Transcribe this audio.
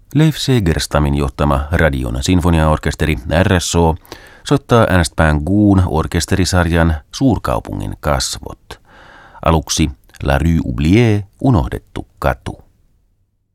Leif Segerstamin johtama Radion sinfoniaorkesteri RSO soittaa Ernst Pingoun orkesterisarjan Suurkaupungin kasvot. Aluksi La Rue Oubliée, unohdettu katu.